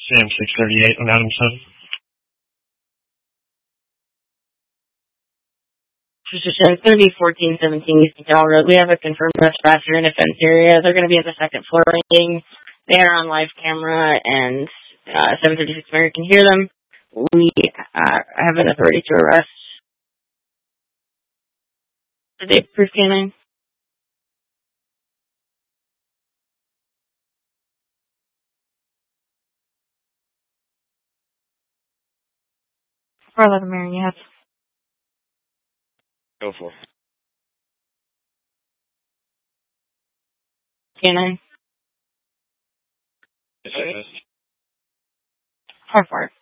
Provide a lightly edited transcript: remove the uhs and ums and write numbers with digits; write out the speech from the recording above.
Sam 638 on Adamson. Precision 301417 East McDowell Road. We have a confirmed trespasser in a fence area. They're going to be at the second floor ringing. They are on live camera, and 736 Mary can hear them. We have an authority to arrest. Did they proof canine? For 11 Mary, yes. Go for it. Canine? Yes, it is. How far?